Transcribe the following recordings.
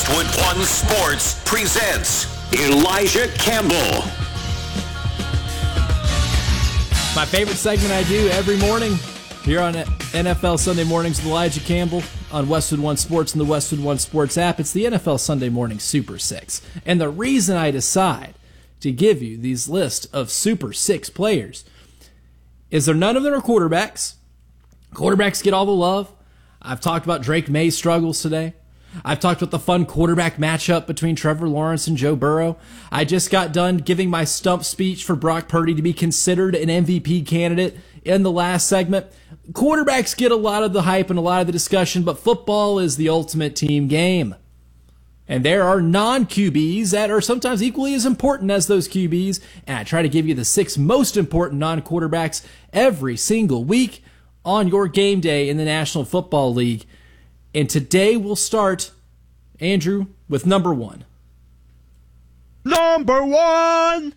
Westwood One Sports presents Elijah Campbell. My favorite segment I do every morning here on NFL Sunday Mornings with Elijah Campbell on Westwood One Sports and the Westwood One Sports app. It's the NFL Sunday Morning Super Six. And the reason I decide to give you these lists of Super Six players is none of them are quarterbacks. Quarterbacks get all the love. I've talked about Drake May's struggles today. I've talked about the fun quarterback matchup between Trevor Lawrence and Joe Burrow. I just got done giving my stump speech for Brock Purdy to be considered an MVP candidate in the last segment. Quarterbacks get a lot of the hype and a lot of the discussion, but football is the ultimate team game. And there are non-QBs that are sometimes equally as important as those QBs, and I try to give you the 6 most important non-quarterbacks every single week on your game day in the National Football League. And today we'll start, Andrew, with number 1. Number 1!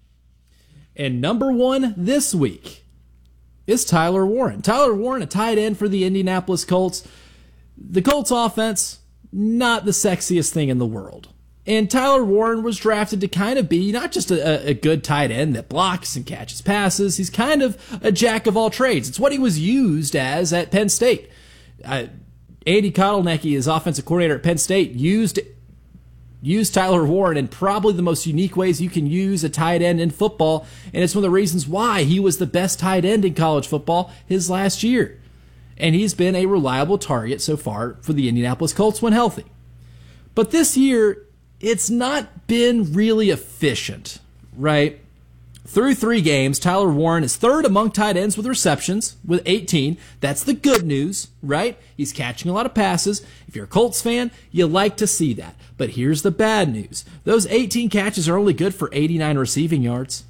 And number 1 this week is Tyler Warren. Tyler Warren, a tight end for the Indianapolis Colts. The Colts offense, not the sexiest thing in the world. And Tyler Warren was drafted to kind of be not just a good tight end that blocks and catches passes. He's kind of a jack of all trades. It's what he was used as at Penn State. Andy Kotelnicki, his offensive coordinator at Penn State, used Tyler Warren in probably the most unique ways you can use a tight end in football, and it's one of the reasons why he was the best tight end in college football his last year. And he's been a reliable target so far for the Indianapolis Colts when healthy. But this year, it's not been really efficient, right? Through 3 games, Tyler Warren is third among tight ends with receptions with 18. That's the good news, right? He's catching a lot of passes. If you're a Colts fan, you like to see that. But here's the bad news. Those 18 catches are only good for 89 receiving yards.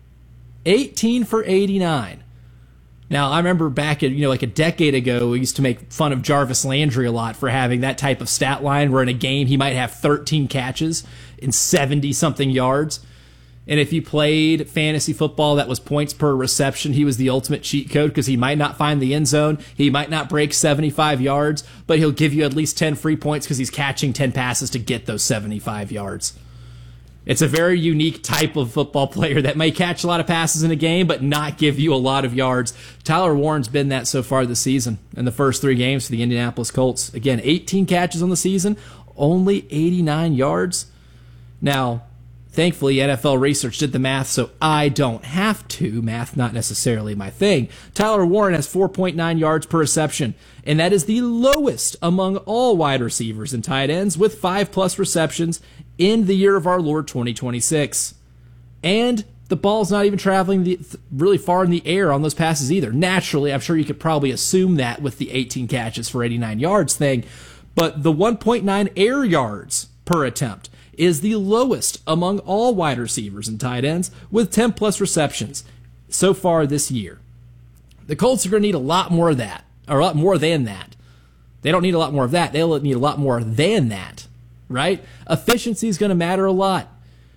18 for 89. Now, I remember back at, like a decade ago, we used to make fun of Jarvis Landry a lot for having that type of stat line where in a game he might have 13 catches and 70-something yards. And if you played fantasy football that was points per reception, he was the ultimate cheat code because he might not find the end zone. He might not break 75 yards, but he'll give you at least 10 free points because he's catching 10 passes to get those 75 yards. It's a very unique type of football player that may catch a lot of passes in a game, but not give you a lot of yards. Tyler Warren's been that so far this season in the first 3 games for the Indianapolis Colts. Again, 18 catches on the season, only 89 yards. Now, thankfully, NFL Research did the math, so I don't have to. Math not necessarily my thing. Tyler Warren has 4.9 yards per reception, and that is the lowest among all wide receivers and tight ends with 5+ receptions in the year of our Lord 2026. And the ball's not even traveling really far in the air on those passes either. Naturally, I'm sure you could probably assume that with the 18 catches for 89 yards thing, but the 1.9 air yards per attempt is the lowest among all wide receivers and tight ends with 10+ receptions so far this year. The Colts are going to need a lot more of that, or a lot more than that. They don't need a lot more of that. They'll need a lot more than that, right? Efficiency is going to matter a lot.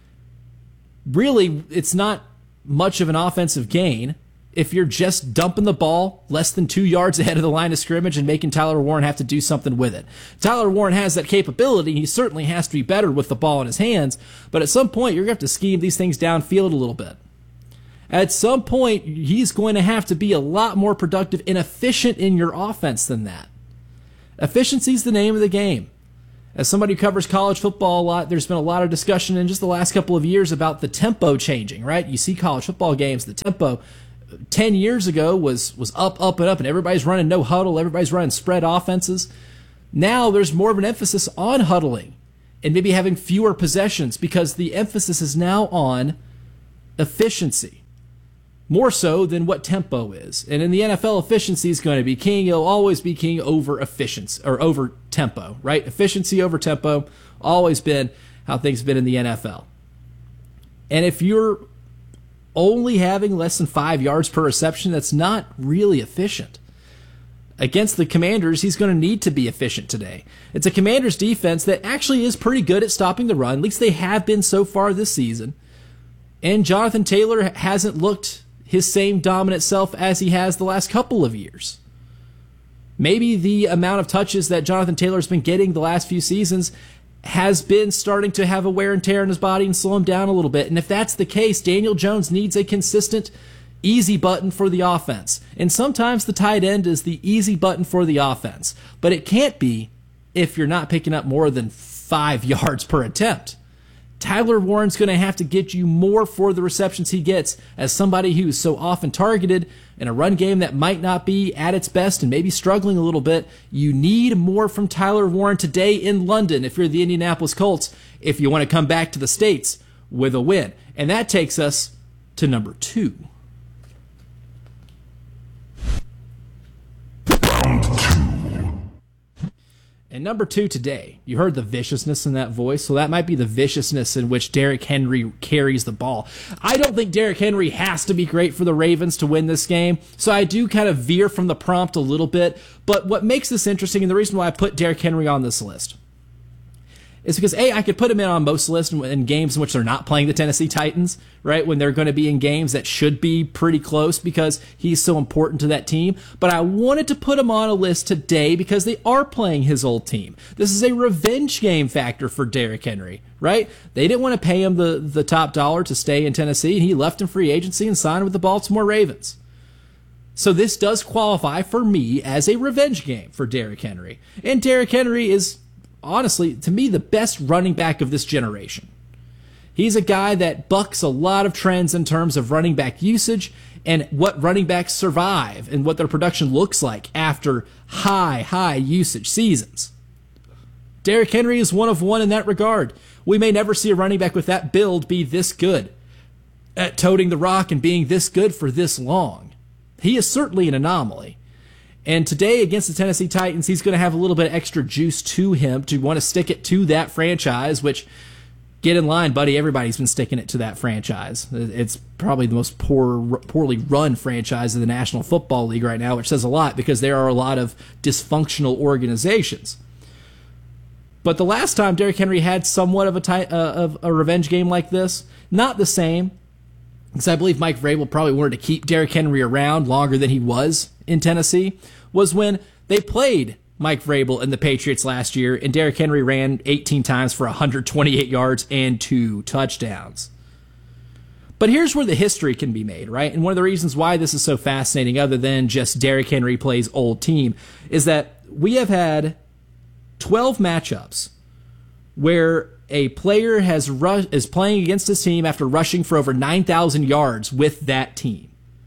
Really, it's not much of an offensive gain if you're just dumping the ball less than 2 yards ahead of the line of scrimmage and making Tyler Warren have to do something with it. Tyler Warren has that capability. He certainly has to be better with the ball in his hands, but at some point you're going to have to scheme these things downfield a little bit. At some point, he's going to have to be a lot more productive and efficient in your offense than that. Efficiency is the name of the game. As somebody who covers college football a lot, there's been a lot of discussion in just the last couple of years about the tempo changing, right? You see college football games, the tempo 10 years ago was up, up, and up, and everybody's running no huddle, everybody's running spread offenses. Now there's more of an emphasis on huddling and maybe having fewer possessions because the emphasis is now on efficiency, more so than what tempo is. And in the NFL, efficiency is going to be king. It'll always be king over efficiency or over tempo, right? Efficiency over tempo, always been how things have been in the NFL. And if you're only having less than 5 yards per reception, that's not really efficient. Against the Commanders, he's going to need to be efficient today. It's a Commanders defense that actually is pretty good at stopping the run. At least they have been so far this season. And Jonathan Taylor hasn't looked his same dominant self as he has the last couple of years. Maybe the amount of touches that Jonathan Taylor's been getting the last few seasons has been starting to have a wear and tear in his body and slow him down a little bit. And if that's the case, Daniel Jones needs a consistent easy button for the offense. And sometimes the tight end is the easy button for the offense. But it can't be if you're not picking up more than 5 yards per attempt. Tyler Warren's going to have to get you more for the receptions he gets as somebody who's so often targeted in a run game that might not be at its best and maybe struggling a little bit. You need more from Tyler Warren today in London if you're the Indianapolis Colts, if you want to come back to the States with a win. And that takes us to number 2. And number 2 today, you heard the viciousness in that voice, so that might be the viciousness in which Derrick Henry carries the ball. I don't think Derrick Henry has to be great for the Ravens to win this game, so I do kind of veer from the prompt a little bit. But what makes this interesting, and the reason why I put Derrick Henry on this list, is because, A, I could put him in on most lists in games in which they're not playing the Tennessee Titans, right? When they're going to be in games that should be pretty close because he's so important to that team. But I wanted to put him on a list today because they are playing his old team. This is a revenge game factor for Derrick Henry, right? They didn't want to pay him the top dollar to stay in Tennessee, and he left in free agency and signed with the Baltimore Ravens. So this does qualify for me as a revenge game for Derrick Henry. And Derrick Henry is, honestly, to me, the best running back of this generation. He's a guy that bucks a lot of trends in terms of running back usage and what running backs survive and what their production looks like after high usage seasons. Derrick Henry is one of one in that regard. We may never see a running back with that build be this good at toting the rock and being this good for this long. He is certainly an anomaly. And today against the Tennessee Titans, he's going to have a little bit of extra juice to him to want to stick it to that franchise, which, get in line, buddy. Everybody's been sticking it to that franchise. It's probably the most poorly run franchise in the National Football League right now, which says a lot because there are a lot of dysfunctional organizations. But the last time Derrick Henry had somewhat of a revenge game like this, not the same, because I believe Mike Vrabel probably wanted to keep Derrick Henry around longer than he was in Tennessee, was when they played Mike Vrabel and the Patriots last year, and Derrick Henry ran 18 times for 128 yards and 2 touchdowns. But here's where the history can be made, right? And one of the reasons why this is so fascinating, other than just Derrick Henry plays old team, is that we have had 12 matchups where a player is playing against his team after rushing for over 9,000 yards with that team.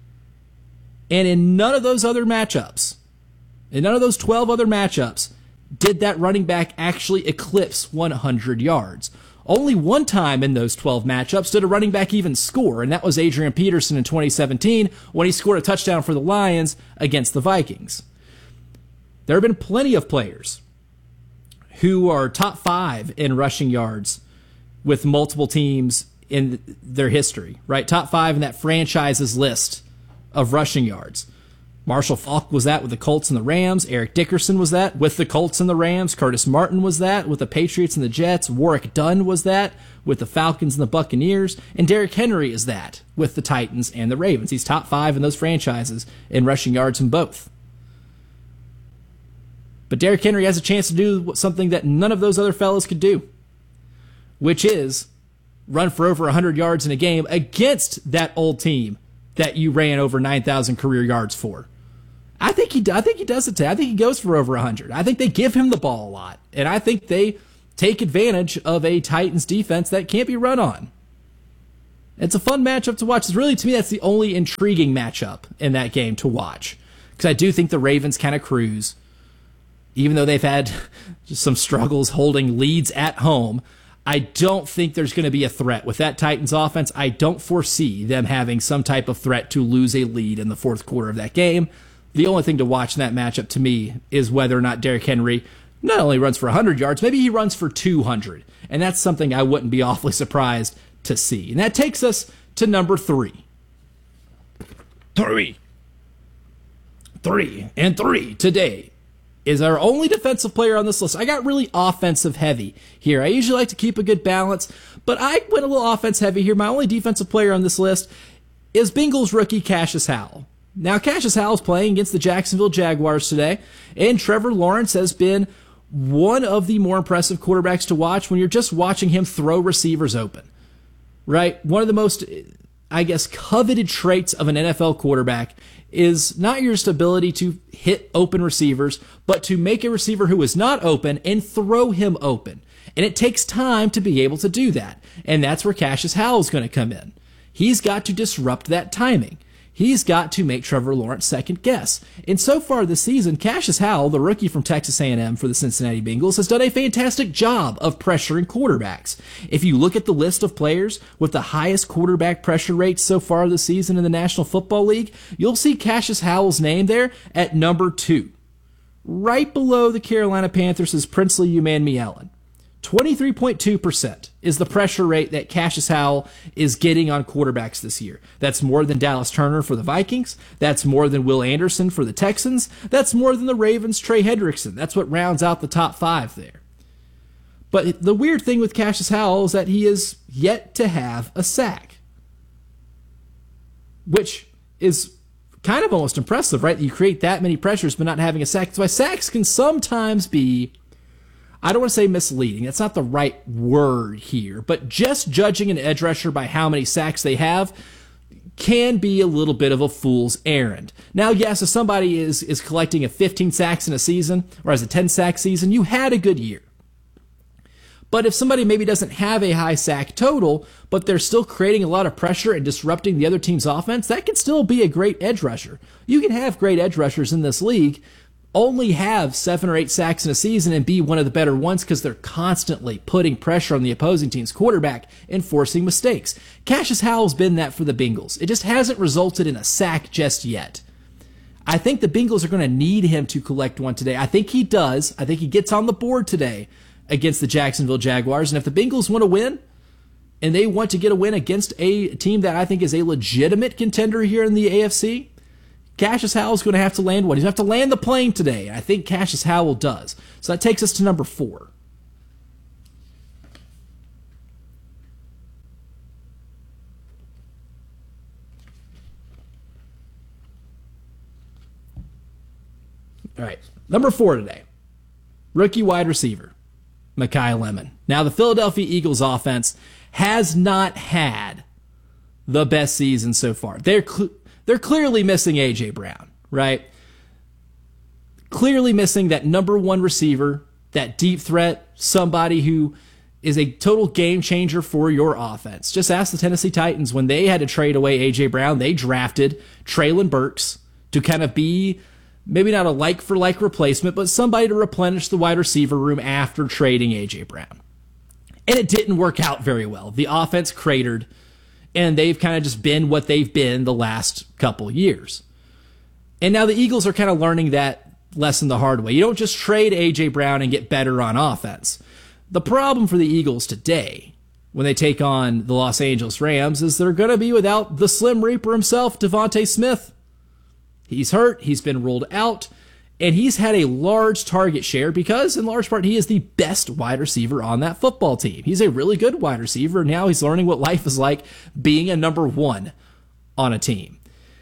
And in none of those other matchups, in none of those 12 other matchups, did that running back actually eclipse 100 yards. Only one time in those 12 matchups did a running back even score, and that was Adrian Peterson in 2017 when he scored a touchdown for the Lions against the Vikings. There have been plenty of players who are top 5 in rushing yards with multiple teams in their history, right? Top 5 in that franchise's list of rushing yards. Marshall Faulk was that with the Colts and the Rams. Eric Dickerson was that with the Colts and the Rams. Curtis Martin was that with the Patriots and the Jets. Warwick Dunn was that with the Falcons and the Buccaneers. And Derrick Henry is that with the Titans and the Ravens. He's top 5 in those franchises in rushing yards in both. But Derrick Henry has a chance to do something that none of those other fellas could do, which is run for over 100 yards in a game against that old team that you ran over 9,000 career yards for. I think he does it today. I think he goes for over 100. I think they give him the ball a lot, and I think they take advantage of a Titans defense that can't be run on. It's a fun matchup to watch. It's really, to me, that's the only intriguing matchup in that game to watch, because I do think the Ravens kind of cruise, even though they've had just some struggles holding leads at home. I don't think there's going to be a threat with that Titans offense. I don't foresee them having some type of threat to lose a lead in the fourth quarter of that game. The only thing to watch in that matchup to me is whether or not Derrick Henry not only runs for 100 yards, maybe he runs for 200. And that's something I wouldn't be awfully surprised to see. And that takes us to number 3. 3 today is our only defensive player on this list. I got really offensive heavy here. I usually like to keep a good balance, but I went a little offense heavy here. My only defensive player on this list is Bengals rookie Cassius Howell. Now, Cassius Howell is playing against the Jacksonville Jaguars today, and Trevor Lawrence has been one of the more impressive quarterbacks to watch when you're just watching him throw receivers open, right? One of the most, I guess, coveted traits of an NFL quarterback is not just ability to hit open receivers, but to make a receiver who is not open and throw him open. And it takes time to be able to do that. And that's where Cassius Howell is going to come in. He's got to disrupt that timing. He's got to make Trevor Lawrence second guess. And so far this season, Cassius Howell, the rookie from Texas A&M for the Cincinnati Bengals, has done a fantastic job of pressuring quarterbacks. If you look at the list of players with the highest quarterback pressure rates so far this season in the National Football League, you'll see Cassius Howell's name there at number 2. Right below the Carolina Panthers' Princely Umanmielen. 23.2% is the pressure rate that Cassius Howell is getting on quarterbacks this year. That's more than Dallas Turner for the Vikings. That's more than Will Anderson for the Texans. That's more than the Ravens' Trey Hendrickson. That's what rounds out the top 5 there. But the weird thing with Cassius Howell is that he is yet to have a sack, which is kind of almost impressive, right? You create that many pressures but not having a sack. That's why sacks can sometimes be, I don't want to say misleading. That's not the right word here. But just judging an edge rusher by how many sacks they have can be a little bit of a fool's errand. Now, yes, if somebody is collecting a 15 sacks in a season or has a 10-sack season, you had a good year. But if somebody maybe doesn't have a high sack total, but they're still creating a lot of pressure and disrupting the other team's offense, that can still be a great edge rusher. You can have great edge rushers in this league, only have 7 or 8 sacks in a season and be one of the better ones because they're constantly putting pressure on the opposing team's quarterback and forcing mistakes. Cassius Howell's been that for the Bengals. It just hasn't resulted in a sack just yet. I think the Bengals are going to need him to collect one today. I think he does. I think he gets on the board today against the Jacksonville Jaguars. And if the Bengals want to win, and they want to get a win against a team that I think is a legitimate contender here in the AFC, Cassius Howell's going to have to land one. He's going to have to land the plane today. I think Cassius Howell does. So that takes us to number 4. All right. Number 4 today. Rookie wide receiver, Mekhi Lemon. Now, the Philadelphia Eagles offense has not had the best season so far. They're clearly missing A.J. Brown, right? Clearly missing that number 1 receiver, that deep threat, somebody who is a total game changer for your offense. Just ask the Tennessee Titans when they had to trade away A.J. Brown, they drafted Treylon Burks to kind of be maybe not a like-for-like replacement, but somebody to replenish the wide receiver room after trading A.J. Brown. And it didn't work out very well. The offense cratered, and they've kind of just been what they've been the last couple years. And now the Eagles are kind of learning that lesson the hard way. You don't just trade A.J. Brown and get better on offense. The problem for the Eagles today, when they take on the Los Angeles Rams, is they're going to be without the Slim Reaper himself, Devontae Smith. He's hurt, he's been ruled out, and he's had a large target share because, in large part, he is the best wide receiver on that football team. He's a really good wide receiver. Now he's learning what life is like being a number 1 on a team.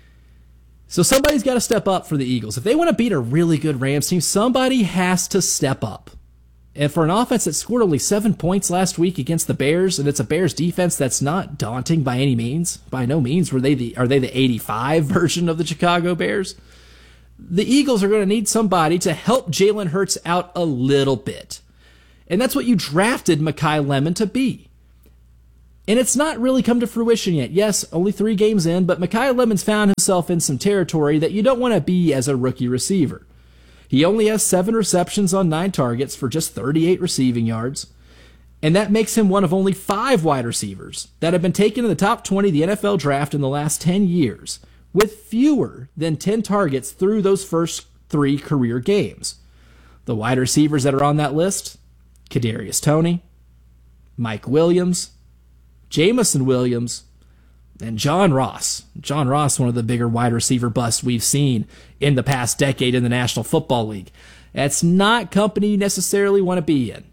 So somebody's got to step up for the Eagles. If they want to beat a really good Rams team, somebody has to step up. And for an offense that scored only 7 points last week against the Bears, and it's a Bears defense that's not daunting by any means, by no means are they the 85 version of the Chicago Bears? The Eagles are going to need somebody to help Jalen Hurts out a little bit. And that's what you drafted Mekhi Lemon to be. And it's not really come to fruition yet. Yes, only 3 games in, but Mekhi Lemon's found himself in some territory that you don't want to be as a rookie receiver. He only has 7 receptions on 9 targets for just 38 receiving yards. And that makes him one of only 5 wide receivers that have been taken in the top 20 of the NFL draft in the last 10 years, with fewer than 10 targets through those first 3 career games. The wide receivers that are on that list, Kadarius Toney, Mike Williams, Jameson Williams, and John Ross. John Ross, one of the bigger wide receiver busts we've seen in the past decade in the National Football League. That's not company you necessarily want to be in.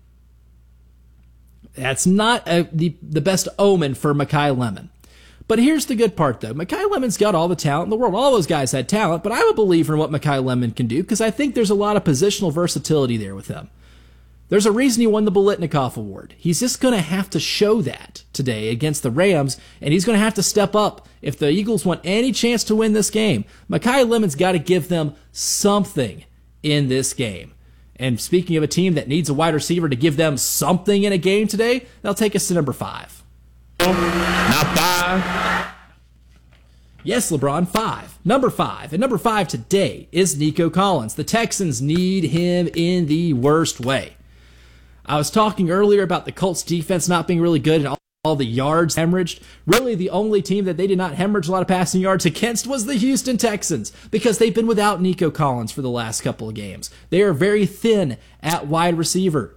That's not the best omen for Mekhi Lemon. But here's the good part, though. Mekhi Lemon's got all the talent in the world. All those guys had talent, but I'm a believer in what Mekhi Lemon can do because I think there's a lot of positional versatility there with him. There's a reason he won the Biletnikoff Award. He's just going to have to show that today against the Rams, and he's going to have to step up if the Eagles want any chance to win this game. Mekhi Lemon's got to give them something in this game. And speaking of a team that needs a wide receiver to give them something in a game today, they'll take us to number 5. Not 5. Yes, LeBron, 5. Number 5. And number 5 today is Nico Collins. The Texans need him in the worst way. I was talking earlier about the Colts defense not being really good and all the yards hemorrhaged. Really, the only team that they did not hemorrhage a lot of passing yards against was the Houston Texans, because they've been without Nico Collins for the last couple of games. They are very thin at wide receiver.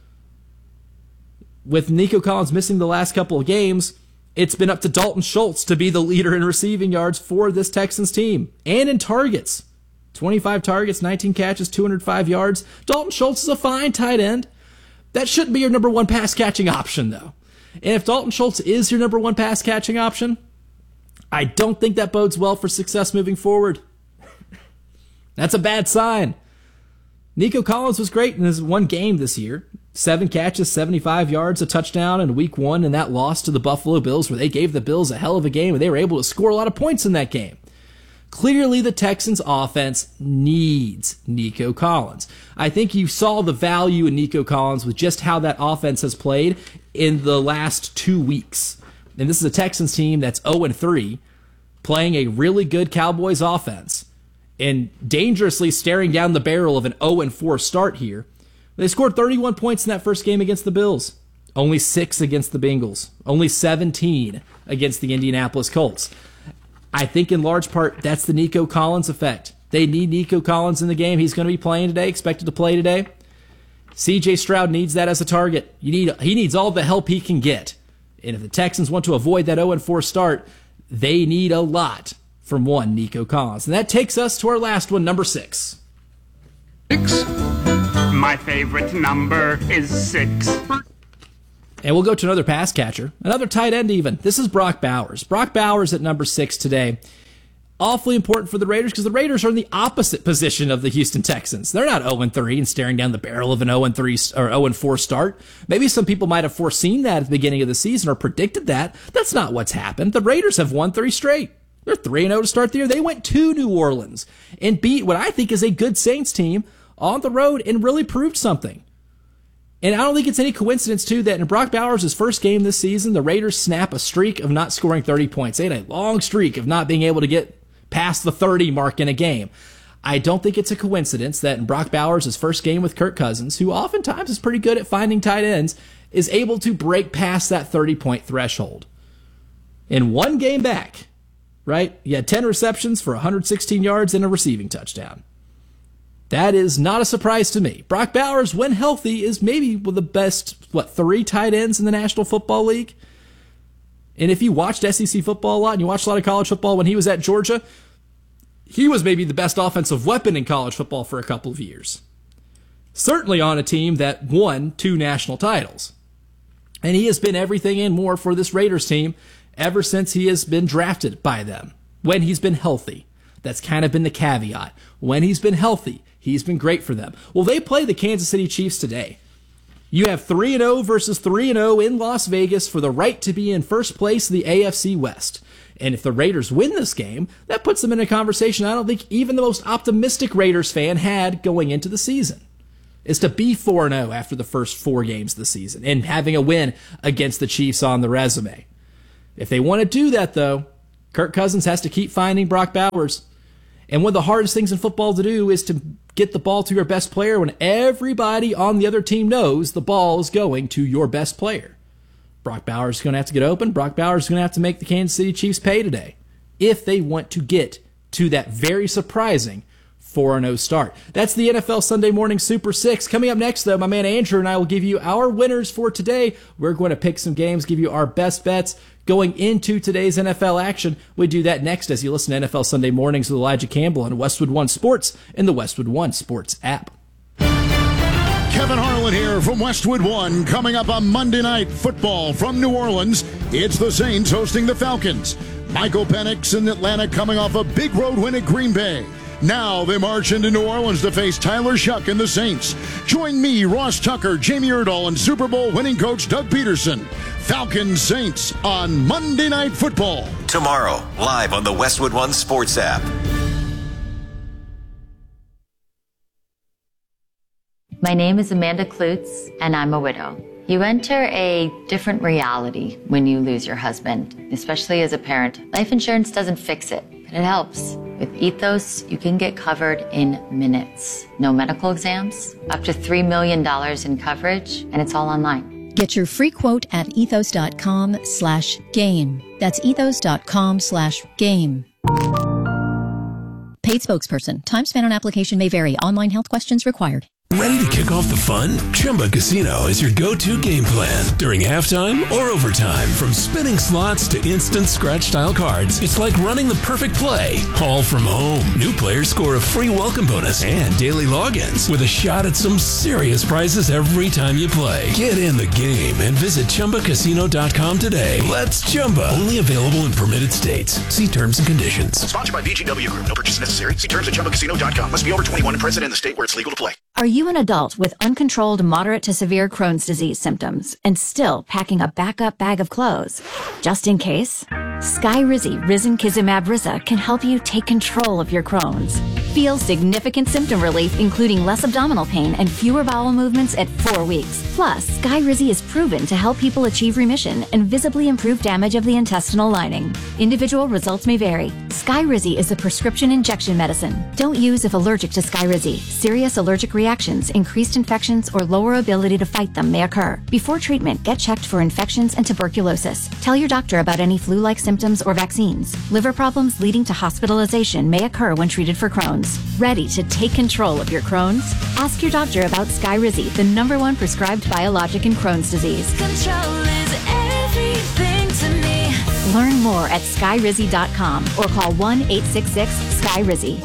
With Nico Collins missing the last couple of games, it's been up to Dalton Schultz to be the leader in receiving yards for this Texans team. And in targets. 25 targets, 19 catches, 205 yards. Dalton Schultz is a fine tight end. That shouldn't be your number 1 pass catching option, though. And if Dalton Schultz is your number 1 pass catching option, I don't think that bodes well for success moving forward. That's a bad sign. Nico Collins was great in his one game this year. 7 catches, 75 yards, a touchdown in week 1, and that loss to the Buffalo Bills, where they gave the Bills a hell of a game, and they were able to score a lot of points in that game. Clearly, the Texans' offense needs Nico Collins. I think you saw the value in Nico Collins with just how that offense has played in the last 2 weeks. And this is a Texans team that's 0-3, playing a really good Cowboys offense, and dangerously staring down the barrel of an 0-4 start here. They scored 31 points in that first game against the Bills. Only 6 against the Bengals. Only 17 against the Indianapolis Colts. I think in large part, that's the Nico Collins effect. They need Nico Collins in the game. He's going to be playing today, expected to play today. C.J. Stroud needs that as a target. He needs all the help he can get. And if the Texans want to avoid that 0-4 start, they need a lot from one Nico Collins. And that takes us to our last one, number 6. 6. My favorite number is 6. And we'll go to another pass catcher, another tight end even. This is Brock Bowers. Brock Bowers at number 6 today. Awfully important for the Raiders because the Raiders are in the opposite position of the Houston Texans. They're not 0-3 and staring down the barrel of an 0-3 or 0-4 start. Maybe some people might have foreseen that at the beginning of the season or predicted that. That's not what's happened. The Raiders have won 3 straight. They're 3-0 to start the year. They went to New Orleans and beat what I think is a good Saints team on the road and really proved something. And I don't think it's any coincidence, too, that in Brock Bowers' first game this season, the Raiders snap a streak of not scoring 30 points. They had a long streak of not being able to get past the 30 mark in a game. I don't think it's a coincidence that in Brock Bowers' first game with Kirk Cousins, who oftentimes is pretty good at finding tight ends, is able to break past that 30-point threshold. In one game back, right, he had 10 receptions for 116 yards and a receiving touchdown. That is not a surprise to me. Brock Bowers, when healthy, is maybe one of the best, 3 tight ends in the National Football League. And if you watched SEC football a lot and you watched a lot of college football when he was at Georgia, he was maybe the best offensive weapon in college football for a couple of years. Certainly on a team that won 2 national titles. And he has been everything and more for this Raiders team ever since he has been drafted by them, when he's been healthy. That's kind of been the caveat. When he's been healthy, he's been great for them. Well, they play the Kansas City Chiefs today. You have 3-0 versus 3-0 in Las Vegas for the right to be in first place in the AFC West. And if the Raiders win this game, that puts them in a conversation I don't think even the most optimistic Raiders fan had going into the season, is to be 4-0 after the first 4 games of the season and having a win against the Chiefs on the resume. If they want to do that, though, Kirk Cousins has to keep finding Brock Bowers. And one of the hardest things in football to do is to get the ball to your best player when everybody on the other team knows the ball is going to your best player. Brock Bowers is going to have to get open. Brock Bowers is going to have to make the Kansas City Chiefs pay today if they want to get to that very surprising 4-0 start. That's the NFL Sunday Morning Super 6. Coming up next, though, my man Andrew and I will give you our winners for today. We're going to pick some games, give you our best bets going into today's NFL action. We do that next as you listen to NFL Sunday Mornings with Elijah Campbell on Westwood One Sports and the Westwood One Sports app. Kevin Harlan here from Westwood One. Coming up on Monday Night Football from New Orleans, it's the Saints hosting the Falcons. Michael Penix in Atlanta coming off a big road win at Green Bay. Now they march into New Orleans to face Tyler Shuck and the Saints. Join me, Ross Tucker, Jamie Erdahl, and Super Bowl winning coach Doug Peterson. Falcons Saints on Monday Night Football. Tomorrow, live on the Westwood One Sports app. My name is Amanda Klutz, and I'm a widow. You enter a different reality when you lose your husband, especially as a parent. Life insurance doesn't fix it, but it helps. With Ethos, you can get covered in minutes. No medical exams, up to $3 million in coverage, and it's all online. Get your free quote at ethos.com/game. That's ethos.com/game. Paid spokesperson. Time spent on application may vary. Online health questions required. Ready to kick off the fun? Chumba Casino is your go-to game plan during halftime or overtime. From spinning slots to instant scratch-style cards, it's like running the perfect play, all from home. New players score a free welcome bonus and daily logins with a shot at some serious prizes every time you play. Get in the game and visit ChumbaCasino.com today. Let's Chumba. Only available in permitted states. See terms and conditions. Sponsored by VGW Group. No purchase necessary. See terms at ChumbaCasino.com. Must be over 21 and present in the state where it's legal to play. Are you an adult with uncontrolled moderate to severe Crohn's disease symptoms and still packing a backup bag of clothes? Just in case, Skyrizi Risankizumab Riza can help you take control of your Crohn's. Feel significant symptom relief, including less abdominal pain and fewer bowel movements at 4 weeks. Plus, Skyrizi is proven to help people achieve remission and visibly improve damage of the intestinal lining. Individual results may vary. Skyrizi is a prescription injection medicine. Don't use if allergic to Skyrizi. Serious allergic reactions, increased infections, or lower ability to fight them may occur. Before treatment, get checked for infections and tuberculosis. Tell your doctor about any flu-like symptoms or vaccines. Liver problems leading to hospitalization may occur when treated for Crohn's. Ready to take control of your Crohn's? Ask your doctor about Skyrizi, the #1 prescribed biologic in Crohn's disease. Control is everything to me. Learn more at Skyrizi.com or call 1-866-SKYRIZI.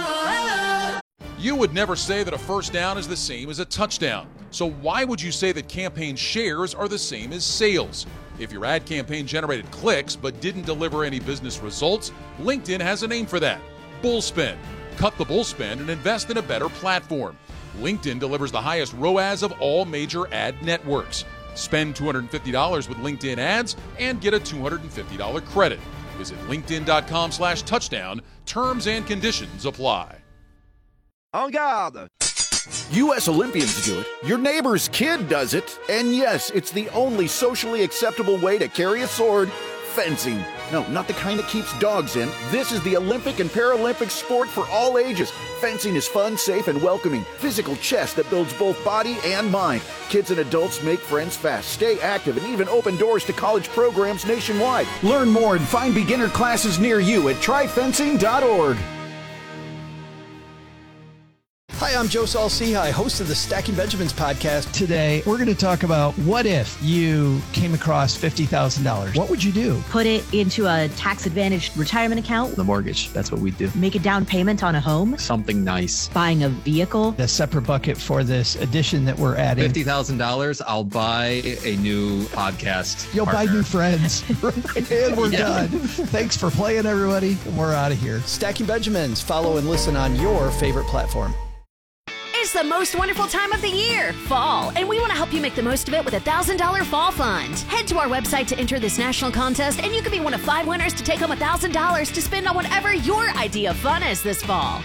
You would never say that a first down is the same as a touchdown. So why would you say that campaign shares are the same as sales? If your ad campaign generated clicks but didn't deliver any business results, LinkedIn has a name for that: Bullspend. Cut the bullspend and invest in a better platform. LinkedIn delivers the highest ROAS of all major ad networks. Spend $250 with LinkedIn ads and get a $250 credit. Visit linkedin.com/touchdown. Terms and conditions apply. En garde! U.S. Olympians do it. Your neighbor's kid does it. And yes, it's the only socially acceptable way to carry a sword: fencing. No, not the kind that keeps dogs in. This is the Olympic and Paralympic sport for all ages. Fencing is fun, safe, and welcoming. Physical chess that builds both body and mind. Kids and adults make friends fast, stay active, and even open doors to college programs nationwide. Learn more and find beginner classes near you at tryfencing.org. Hi, I'm Joe Saul-Sehy, host of the Stacking Benjamins podcast. Today, we're going to talk about what if you came across $50,000. What would you do? Put it into a tax-advantaged retirement account. The mortgage, that's what we do. Make a down payment on a home. Something nice. Buying a vehicle. A separate bucket for this addition that we're adding. $50,000, I'll buy a new podcast You'll partner. buy new friends. And we're done. Thanks for playing, everybody. We're out of here. Stacking Benjamins. Follow and listen on your favorite platform. It's the most wonderful time of the year, fall, and we want to help you make the most of it with a $1,000 fall fund. Head to our website to enter this national contest, and you could be one of 5 winners to take home $1,000 to spend on whatever your idea of fun is this fall.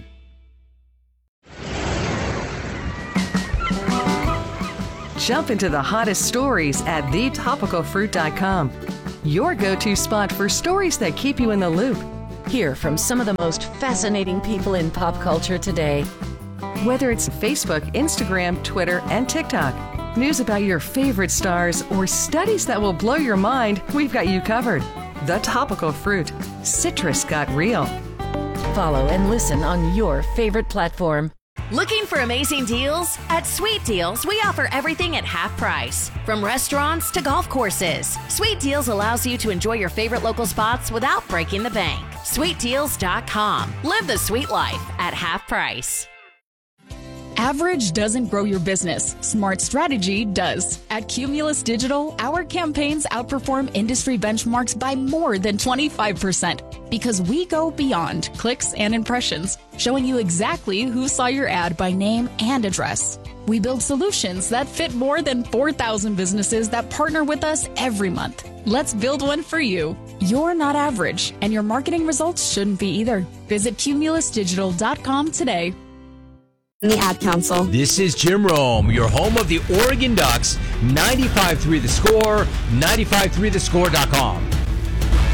Jump into the hottest stories at thetopicalfruit.com. Your go-to spot for stories that keep you in the loop. Hear from some of the most fascinating people in pop culture today. Whether it's Facebook, Instagram, Twitter, and TikTok, news about your favorite stars, or studies that will blow your mind, we've got you covered. The Topical Fruit. Citrus got real. Follow and listen on your favorite platform. Looking for amazing deals? At Sweet Deals, we offer everything at half price. From restaurants to golf courses, Sweet Deals allows you to enjoy your favorite local spots without breaking the bank. SweetDeals.com. Live the sweet life at half price. Average doesn't grow your business. Smart strategy does. At Cumulus Digital, our campaigns outperform industry benchmarks by more than 25% because we go beyond clicks and impressions, showing you exactly who saw your ad by name and address. We build solutions that fit more than 4,000 businesses that partner with us every month. Let's build one for you. You're not average, and your marketing results shouldn't be either. Visit cumulusdigital.com today. The Ad Council. This is Jim Rome, your home of the Oregon Ducks, 95.3 The Score, 95.3thescore.com.